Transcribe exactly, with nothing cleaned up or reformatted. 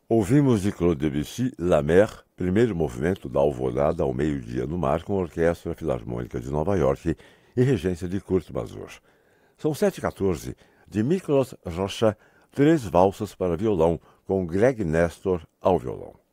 Ouvimos de Claude Debussy, La Mer, primeiro movimento da Alvorada ao meio-dia no mar, com a Orquestra Filarmônica de Nova York e regência de Kurt Masur. São sete e quatorze, de Miklos Rocha, três valsas para violão, com Greg Nestor ao violão.